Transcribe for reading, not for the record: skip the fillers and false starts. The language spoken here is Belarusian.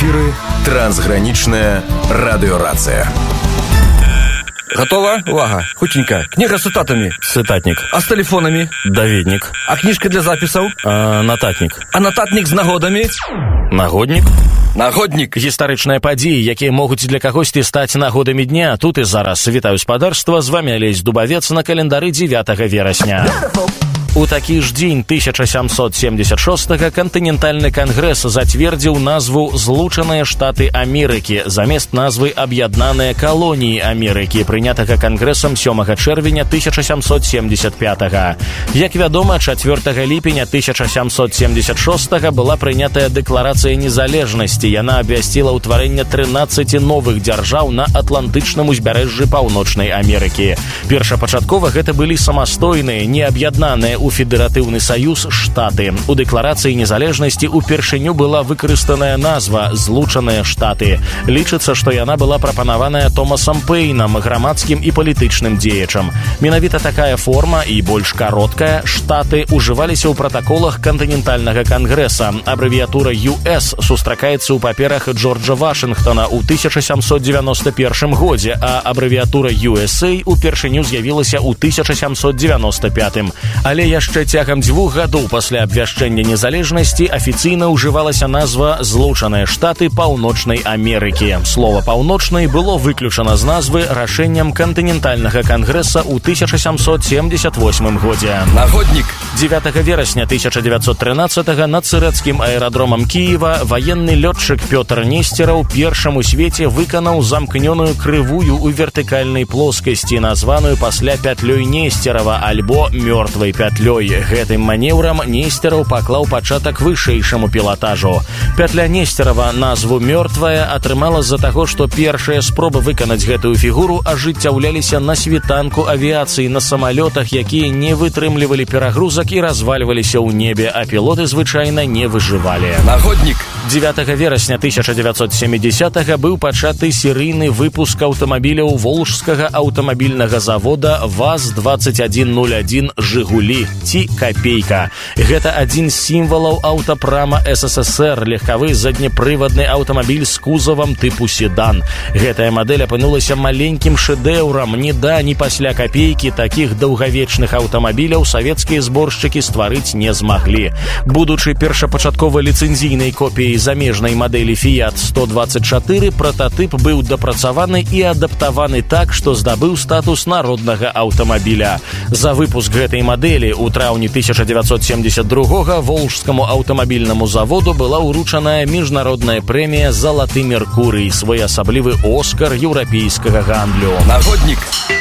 эфіры трансгранічная радыёрацыя. Готова? Увага. Хутенько. Книга с цитатами. Цитатник. А с телефонами? Даведник. А книжка для записов? Нататник. А нататник з нагодами? Нагодник. Нагодник. Гістарычныя падзеі, якія могуць для кагосьці стаць нагодамі дня. Тут і зараз. Вітаю спадарства. З вами Алесь Дубавец на календары 9 верасня. У такі ж дзень 1776-га кантынентальны кангрэс зацвердзіў назву «Злучаныя Штаты Амерыкі» замест назвы «Аб'яднаныя калоніі Амерыкі», прынятага кангрэсам 7 чэрвеня 1775-га. Як вядома, 4 ліпеня 1776-га была прынятая дэкларацыя незалежнасці. Яна абвясціла ўтварэнне 13 новых дзяржаў на атлантычным узбярэжжы Паўночнай Амерыкі. Першапачаткова гэта былі самастойныя, неаб'яднаныя у федэратыўны саюз штаты. У дэкларацыі незалежнасці упершыню была выкарыстаная назва «Злучаныя Штаты». Лічыцца, што яна была прапанаваная Томасам Пэйнам, грамадскім і палітычным дзеячам. Менавіта такая форма і больш кароткая «Штаты» ужываліся ў пратаколах кантынентальнага кангрэса. Абрэвіятура «US» сустракаецца ў паперах Джорджа Вашынгтона ў 1791 годзе, а абрэвіятура «USA» упершыню з'явілася ў 1795. Але яшчэ цягам 2 гадоў пасля абвяшчэння незалежнасці афіцыйна ўжывалася назва «Злучаныя Штаты Паўночнай Амерыкі». Слова «паўночнай» было выключана з назвы рашэннем кантынентальнага кангрэса ў 1778 годзе. Нагоднік. 9 верасня 1913-га над цырэцкім аэрадромам Кіева ваенны лётчык Пётр Несцераў першым у свеце выканаў замкнёную крывую ў вертыкальнай плоскасці, названую пасля пятлёй Несцерава альбо мёртвай пятлёй. Гэтым манеўрам Несцераў паклаў пачатак вышэйшаму пілатажу. Пятля Несцерава назву «Мёртвая» атрымала з-за таго, што першыя спробы выканаць гэтую фігуру ажыццяўляліся на світанку авіяцыі на самалётах, якія не вытрымлівалі перагрузак і развальваліся ў небе, а пілоты звычайна не выжывалі. Нагоднік. 9 верасня 1970-га быў пачаты серыйны выпуск аўтамабіляў волжскага аўтамабільнага завода ВАЗ-2101 «Жигули» ці «Копейка». Гэта адзін з сімвалаў аўтапрама СССР, легкавы заднепрывадны аўтамабіль з кузавам тыпу седан. Гэтая мадэль апынулася маленькім шэдэўрам. Ні да, ні пасля «Копейкі» такіх даўгавечных аўтамабіляў савецкія зборшчыкі стварыць не змаглі. Будучы першапачаткова ліцэнзійнай копіяй замежнай мадэлі Fiat 124, прататып быў дапрацаваны і адаптаваны так, што здабыў статус народнага аўтамабіля. За выпуск гэтай мадэлі у траўні 1972-га волжскаму аўтамабільнаму заводу была ўручаная міжнародная прэмія «Залаты Меркурый», своеасаблівы «Оскар» еўрапейскага гандлю. Нагоднік.